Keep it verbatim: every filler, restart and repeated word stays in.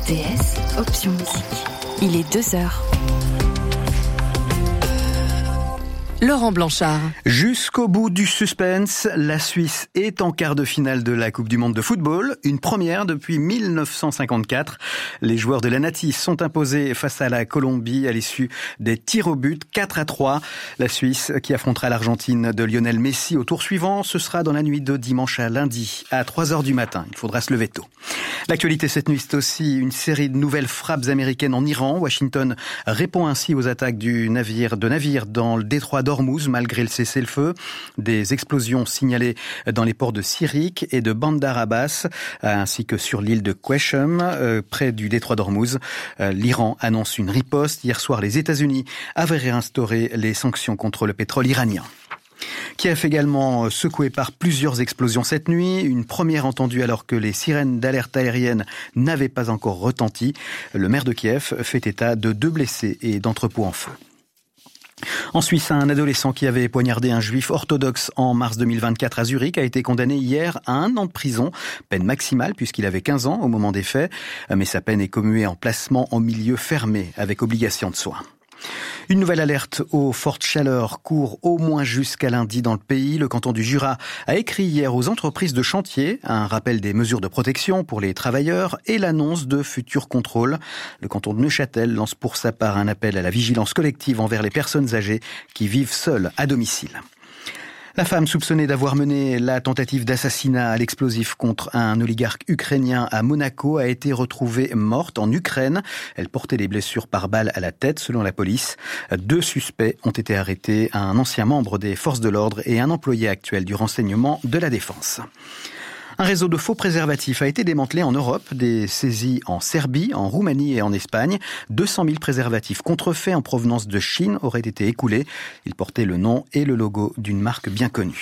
R T S, option musique. Il est deux heures. Laurent Blanchard. Jusqu'au bout du suspense, la Suisse est en quart de finale de la Coupe du Monde de football, une première depuis mille neuf cent cinquante-quatre. Les joueurs de la Nati sont imposés face à la Colombie à l'issue des tirs au but, quatre à trois. La Suisse qui affrontera l'Argentine de Lionel Messi au tour suivant, ce sera dans la nuit de dimanche à lundi à trois heures du matin. Il faudra se lever tôt. L'actualité cette nuit, c'est aussi une série de nouvelles frappes américaines en Iran. Washington répond ainsi aux attaques du navire, de navires dans le détroit d'Ormuz, malgré le cessez-le-feu. Des explosions signalées dans les ports de Sirik et de Bandar Abbas, ainsi que sur l'île de Qeshm, euh, près du détroit d'Ormuz. Euh, L'Iran annonce une riposte. Hier soir, les États-Unis avaient réinstauré les sanctions contre le pétrole iranien. Kiev également secoué par plusieurs explosions cette nuit. Une première entendue alors que les sirènes d'alerte aérienne n'avaient pas encore retenti. Le maire de Kiev fait état de deux blessés et d'entrepôts en feu. En Suisse, un adolescent qui avait poignardé un juif orthodoxe en mars deux mille vingt-quatre à Zurich a été condamné hier à un an de prison, peine maximale puisqu'il avait quinze ans au moment des faits, mais sa peine est commuée en placement en milieu fermé avec obligation de soins. Une nouvelle alerte aux fortes chaleurs court au moins jusqu'à lundi dans le pays. Le canton du Jura a écrit hier aux entreprises de chantier un rappel des mesures de protection pour les travailleurs et l'annonce de futurs contrôles. Le canton de Neuchâtel lance pour sa part un appel à la vigilance collective envers les personnes âgées qui vivent seules à domicile. La femme soupçonnée d'avoir mené la tentative d'assassinat à l'explosif contre un oligarque ukrainien à Monaco a été retrouvée morte en Ukraine. Elle portait des blessures par balle à la tête, selon la police. Deux suspects ont été arrêtés, un ancien membre des forces de l'ordre et un employé actuel du renseignement de la défense. Un réseau de faux préservatifs a été démantelé en Europe, des saisies en Serbie, en Roumanie et en Espagne. deux cent mille préservatifs contrefaits en provenance de Chine auraient été écoulés. Ils portaient le nom et le logo d'une marque bien connue.